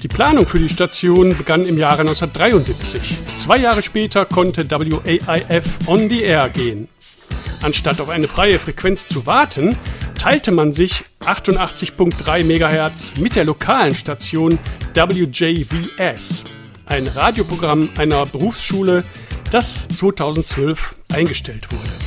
Die Planung für die Station begann im Jahre 1973. 2 Jahre später konnte WAIF on the air gehen. Anstatt auf eine freie Frequenz zu warten, teilte man sich 88.3 MHz mit der lokalen Station WJVS, ein Radioprogramm einer Berufsschule, das 2012 eingestellt wurde.